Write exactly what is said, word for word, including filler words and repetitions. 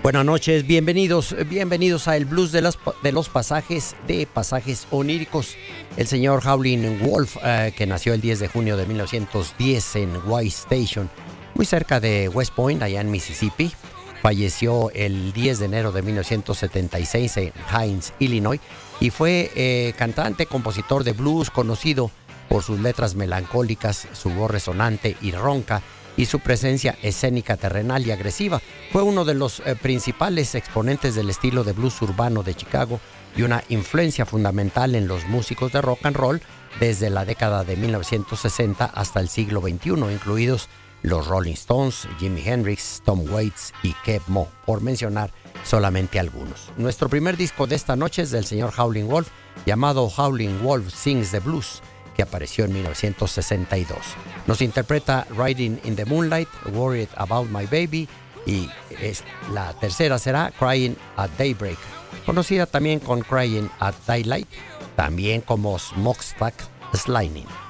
Buenas noches, bienvenidos, bienvenidos a el blues de, las, de los pasajes, de pasajes oníricos. El señor Howlin' Wolf, eh, que nació el diez de junio de mil novecientos diez en White Station, muy cerca de West Point, allá en Mississippi. Falleció el diez de enero de mil novecientos setenta y seis en Hines, Illinois, y fue eh, cantante, compositor de blues, conocido por sus letras melancólicas, su voz resonante y ronca, y su presencia escénica, terrenal y agresiva. Fue uno de los eh, principales exponentes del estilo de blues urbano de Chicago y una influencia fundamental en los músicos de rock and roll desde la década de mil novecientos sesenta hasta el siglo veintiuno, incluidos los Rolling Stones, Jimi Hendrix, Tom Waits y Kev Moe, por mencionar solamente algunos. Nuestro primer disco de esta noche es del señor Howlin' Wolf, llamado Howlin' Wolf Sings the Blues, que apareció en mil novecientos sesenta y dos. Nos interpreta Riding in the Moonlight, Worried About My Baby, y es, la tercera será Crying at Daybreak, conocida también con Crying at Daylight, también como Smokestack Sliding.